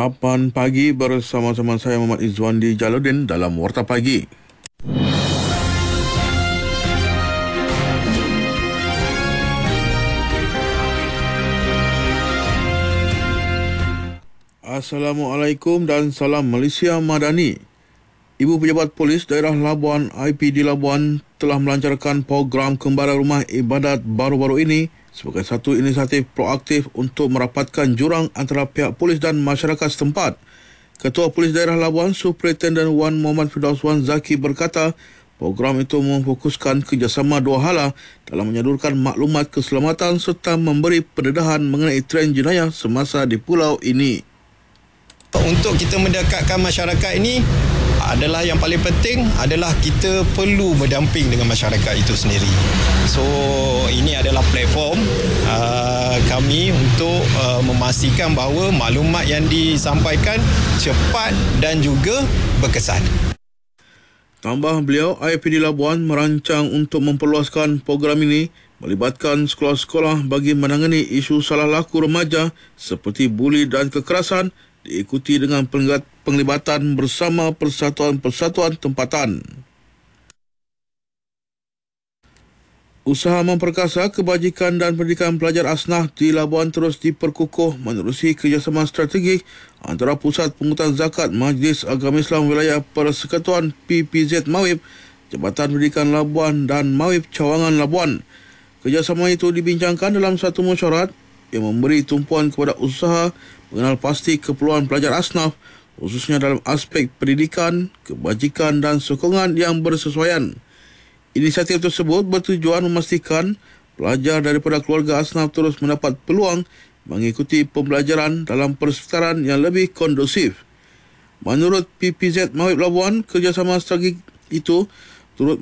8 pagi bersama-sama saya Muhammad Izwandi Jaludin dalam Warta Pagi. Assalamualaikum dan salam Malaysia Madani. Ibu Pejabat Polis Daerah Labuan IPD Labuan telah melancarkan program Kembali Rumah Ibadat baru-baru ini sebagai satu inisiatif proaktif untuk merapatkan jurang antara pihak polis dan masyarakat setempat. Ketua Polis Daerah Labuan Superintendent Wan Muhammad Firdaus Wan Zaki berkata, program itu memfokuskan kerjasama dua hala dalam menyalurkan maklumat keselamatan serta memberi pendedahan mengenai trend jenayah semasa di pulau ini. Untuk kita mendekatkan masyarakat ini adalah yang paling penting adalah kita perlu berdamping dengan masyarakat itu sendiri. So ini adalah platform kami untuk memastikan bahawa maklumat yang disampaikan cepat dan juga berkesan. Tambah beliau, IPD Labuan merancang untuk memperluaskan program ini melibatkan sekolah-sekolah bagi menangani isu salah laku remaja seperti buli dan kekerasan, diikuti dengan penglibatan bersama persatuan-persatuan tempatan. Usaha memperkasa kebajikan dan pendidikan pelajar asnaf di Labuan terus diperkukuh menerusi kerjasama strategik antara Pusat Pungutan Zakat Majlis Agama Islam Wilayah Persekutuan PPZ Mawib, Jabatan Pendidikan Labuan dan Mawib Cawangan Labuan. Kerjasama itu dibincangkan dalam satu mesyuarat yang memberi tumpuan kepada usaha mengenal pasti keperluan pelajar asnaf khususnya dalam aspek pendidikan, kebajikan dan sokongan yang bersesuaian. Inisiatif tersebut bertujuan memastikan pelajar daripada keluarga asnaf terus mendapat peluang mengikuti pembelajaran dalam persekitaran yang lebih kondusif. Menurut PPZ Mawib Labuan, kerjasama strategik itu